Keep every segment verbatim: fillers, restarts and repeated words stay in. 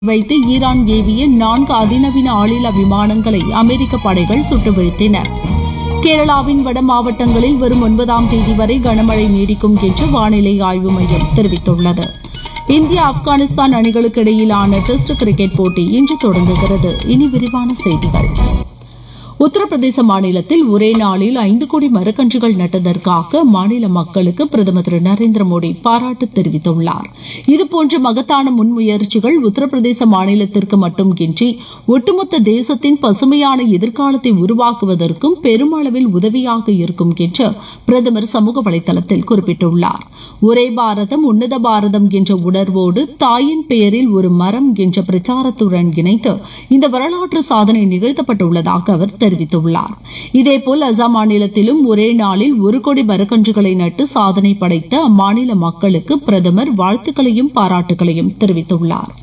வைத்து ஈரான் ஏவிய நான்கு அதிநவீன ஆளில்லா விமானங்களை அமெரிக்க படைகள் சுட்டு வீழ்த்தின. கேரளாவின் வட மாவட்டங்களில் வரும் ஒன்பதாம் தேதி வரை கனமழை நீடிக்கும் என்று வானிலை ஆய்வு மையம் தெரிவித்துள்ளது. இந்தியா ஆப்கானிஸ்தான் அணிகளுக்கு இடையிலான டெஸ்ட் கிரிக்கெட் போட்டி இன்று தொடங்குகிறது. இனி விரிவான செய்திகள். உத்தரப்பிரதேச மாநிலத்தில் ஒரே நாளில் ஐந்து கோடி மரக்கன்றுகள் நட்டதற்காக மாநில மக்களுக்கு பிரதமர் திரு நரேந்திர மோடி பாராட்டு தெரிவித்துள்ளார். இதுபோன்ற மகத்தான முன்முயற்சிகள் உத்தரப்பிரதேச மாநிலத்திற்கு மட்டுமின்றி ஒட்டுமொத்த தேசத்தின் பசுமையான எதிர்காலத்தை உருவாக்குவதற்கும் பெருமளவில் உதவியாக இருக்கும் என்று பிரதமர் சமூக வலைதளத்தில் குறிப்பிட்டுள்ளார். ஒரே பாரதம் உன்னத பாரதம் என்ற உணர்வோடு தாயின் பெயரில் ஒரு மரம் என்ற பிரச்சாரத்துடன் இணைத்து இந்த வரலாற்று சாதனை நிகழ்த்தப்பட்டுள்ளதாக அவர் தெரிவித்துள்ளார். இதேபோல் அசாம் மாநிலத்திலும் ஒரே நாளில் ஒரு கோடி மரக்கன்றுகளை நட்டு சாதனை படைத்த அம்மாநில மக்களுக்கு பிரதமர் வாழ்த்துக்களையும் பாராட்டுகளையும் தெரிவித்துள்ளார்.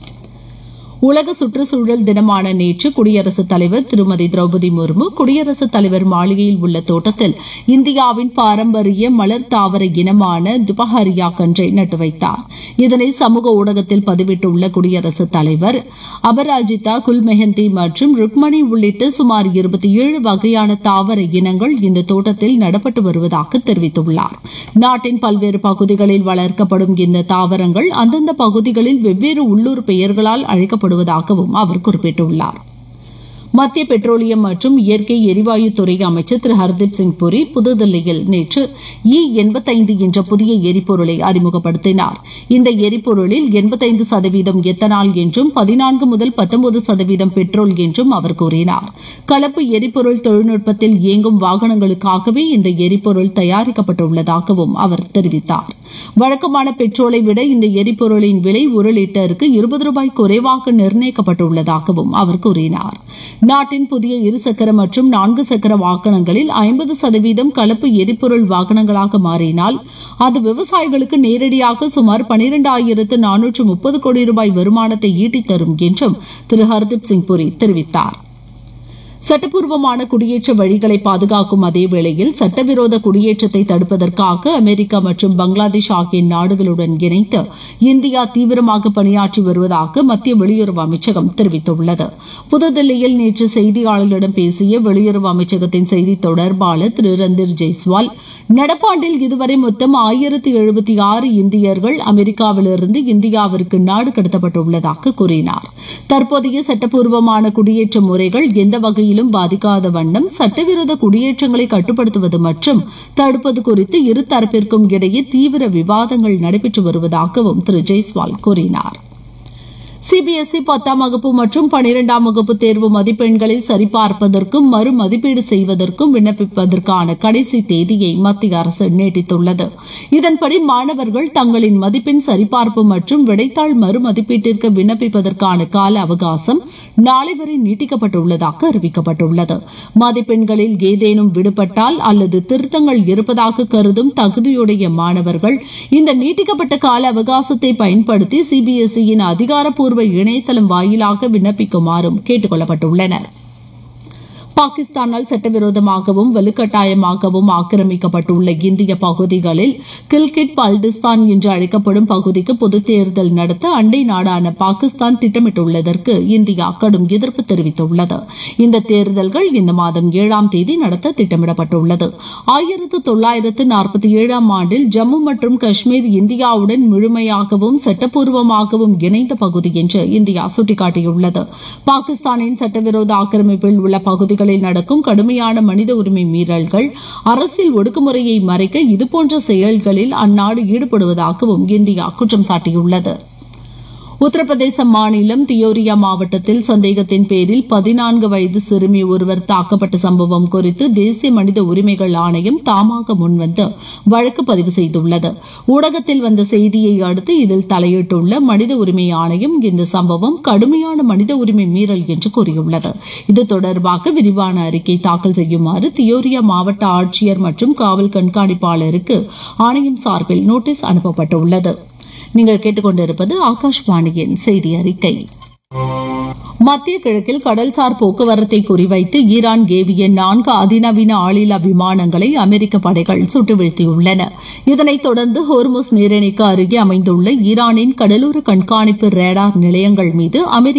உலக சுற்றுச்சூழல் தினமான நேற்று குடியரசுத் தலைவர் திருமதி திரௌபதி முர்மு குடியரசுத் தலைவர் மாளிகையில் உள்ள தோட்டத்தில் இந்தியாவின் பாரம்பரிய மலர் தாவர இனமான துபஹரியா கன்றை நட்டு வைத்தார். இதனை சமூக ஊடகத்தில் பதிவிட்டுள்ள குடியரசுத் தலைவர் அபராஜிதா, குல்மெஹந்தி மற்றும் ருக்மணி உள்ளிட்ட சுமார் இருபத்தி ஏழு வகையான தாவர இனங்கள் இந்த தோட்டத்தில் நடப்பட்டு வருவதாக தெரிவித்துள்ளார். நாட்டின் பல்வேறு பகுதிகளில் வளர்க்கப்படும் இந்த தாவரங்கள் அந்தந்த பகுதிகளில் வெவ்வேறு உள்ளூர் பெயர்களால் அழைக்கப்படும் வருவதாகவும் அவர் குறிப்பிட்டுள்ளார். மத்திய பெட்ரோலியம் மற்றும் இயற்கை எரிவாயு துறை அமைச்சர் திரு ஹர்தீப் சிங் புரி புதுதில்லியில் நேற்று இ எண்பத்தைந்து என்ற புதிய எரிபொருளை அறிமுகப்படுத்தினார். இந்த எரிபொருளில் எண்பத்தைந்து சதவீதம் எத்தனால் என்றும் பதினான்கு முதல் பத்தொன்பது சதவீதம் பெட்ரோல் என்றும் அவர் கூறினார். கலப்பு எரிபொருள் தொழில்நுட்பத்தில் இயங்கும் வாகனங்களுக்காகவே இந்த எரிபொருள் தயாரிக்கப்பட்டுள்ளதாகவும் அவர் தெரிவித்தார். வழக்கமான பெட்ரோலை விட இந்த எரிபொருளின் விலை ஒரு லிட்டருக்கு இருபது ரூபாய் குறைவாக நிர்ணயிக்கப்பட்டுள்ளதாகவும் அவர் கூறினார். நாட்டின் புதிய இருசக்கர மற்றும் நான்கு சக்கர வாகனங்களில் ஐம்பது சதவீதம் கலப்பு எரிபொருள் வாகனங்களாக மாறினால் அது விவசாயிகளுக்கு நேரடியாக சுமார் பனிரெண்டாயிரத்து நானூற்று முப்பது கோடி ரூபாய் வருமானத்தை ஈட்டித் தரும் என்றும் திரு ஹர்தீப் சிங் புரி தெரிவித்தார். சட்டப்பூர்வமான குடியேற்ற வழிகளை பாதுகாக்கும் அதே வேளையில் சட்டவிரோத குடியேற்றத்தை தடுப்பதற்காக அமெரிக்கா மற்றும் பங்களாதேஷ் ஆகிய நாடுகளுடன் இணைந்து இந்தியா தீவிரமாக பணியாற்றி வருவதாக மத்திய வெளியுறவு அமைச்சகம் தெரிவித்துள்ளது. புதுதில்லியில் நேற்று செய்தியாளர்களிடம் பேசிய வெளியுறவு அமைச்சகத்தின் செய்தி தொடர்பாளர் திரு ரந்தீர் ஜெய்ஸ்வால், நடப்பாண்டில் இதுவரை மொத்தம் ஆயிரத்தி எழுபத்தி ஆறு இந்தியர்கள் அமெரிக்காவிலிருந்து இந்தியாவிற்கு நாடு கடத்தப்பட்டுள்ளதாக கூறினார். தற்போதைய சட்டப்பூர்வமான குடியேற்ற முறைகள் எந்த வகையிலும் பாதிக்காத வண்ணம் சட்டவிரோத குடியேற்றங்களை கட்டுப்படுத்துவது மற்றும் தடுப்பது குறித்து இரு தரப்பிற்கும் இடையே தீவிர விவாதங்கள் நடைபெற்று வருவதாகவும் திரு ஜெய்ஸ்வால் கூறினார். சிபிஎஸ்இ பத்தாம் வகுப்பு மற்றும் பனிரெண்டாம் வகுப்பு தேர்வு மதிப்பெண்களை சரிபார்ப்பதற்கும் மறு மதிப்பீடு செய்வதற்கும் விண்ணப்பிப்பதற்கான கடைசி தேதியை மத்திய அரசு நீட்டித்துள்ளது. இதன்படி மாணவர்கள் தங்களின் மதிப்பெண் சரிபார்ப்பு மற்றும் விடைத்தாள் மறு மதிப்பீட்டிற்கு விண்ணப்பிப்பதற்கான கால அவகாசம் நாளை வரை நீட்டிக்கப்பட்டுள்ளதாக அறிவிக்கப்பட்டுள்ளது. மதிப்பெண்களில் ஏதேனும் விடுபட்டால் அல்லது திருத்தங்கள் இருப்பதாக கருதும் தகுதியுடைய மாணவர்கள் இந்த நீட்டிக்கப்பட்ட கால அவகாசத்தை பயன்படுத்தி சிபிஎஸ்இயின் அதிகாரப்பூர்வ இணையதளம் வாயிலாக விண்ணப்பிக்குமாறும் கேட்டுக் கொள்ளப்பட்டுள்ளனர். பாகிஸ்தானால் சட்டவிரோதமாகவும் வலுக்கட்டாயமாகவும் ஆக்கிரமிக்கப்பட்டுள்ள இந்திய பகுதிகளில் கில்கிட் பால்டிஸ்தான் என்று அழைக்கப்படும் பகுதிக்கு பொதுத் தேர்தல் நடத்த அண்டை நாடான பாகிஸ்தான் திட்டமிட்டுள்ளதற்கு இந்தியா கடும் எதிர்ப்பு தெரிவித்துள்ளது. இந்த தேர்தல்கள் இந்த மாதம் ஏழாம் தேதி நடத்த திட்டமிடப்பட்டுள்ளது. ஆயிரத்து தொள்ளாயிரத்து நாற்பத்தி ஏழாம் ஆண்டில் ஜம்மு மற்றும் காஷ்மீர் இந்தியாவுடன் முழுமையாகவும் சட்டப்பூர்வமாகவும் இணைந்த பகுதி என்று இந்தியா சுட்டிக்காட்டியுள்ளது. பாகிஸ்தானின் சட்டவிரோத ஆக்கிரமிப்பில் உள்ள பகுதிகள் நடக்கும் கடுமையான மனித உரிமை மீறல்கள், அரசியல் ஒடுக்குமுறையை மறைக்க இதுபோன்ற செயல்களில் அந்நாடு ஈடுபடுவதாகவும் இந்தியா குற்றம் சாட்டியுள்ளது. உத்தரப்பிரதேச மாநிலம் தியோரியா மாவட்டத்தில் சந்தேகத்தின் பேரில் பதினான்கு வயது சிறுமி ஒருவர் தாக்கப்பட்ட சம்பவம் குறித்து தேசிய மனித உரிமைகள் ஆணையம் தாமாக முன்வந்து வழக்கு பதிவு செய்துள்ளது. ஊடகத்தில் வந்த செய்தியை அடுத்து இதில் தலையிட்டுள்ள மனித உரிமை ஆணையம் இந்த சம்பவம் கடுமையான மனித உரிமை மீறல் என்று கூறியுள்ளது. இது தொடர்பாக விரிவான அறிக்கை தாக்கல் செய்யுமாறு தியோரியா மாவட்ட ஆட்சியர் மற்றும் காவல் கண்காணிப்பாளருக்கு ஆணையம் சார்பில் நோட்டீஸ் அனுப்பப்பட்டுள்ளது. நீங்கள் கேட்டுக்கொண்டிருப்பது ஆகாஷ்வாணியின் செய்தி அறிக்கை. மத்திய கிழக்கில் கடல்சார் போக்குவரத்தை குறிவைத்து ஈரான் ஏவிய நான்கு அதிநவீன ஆளில்லா விமானங்களை அமெரிக்க படைகள் சுட்டு வீழ்த்தியுள்ளன. இதனைத் தொடர்ந்து ஹோர்முஸ் நீரிணைக்கு அருகே அமைந்துள்ள ஈரானின் கடலோர கண்காணிப்பு ரேடார் நிலையங்கள் மீது அமெரிக்க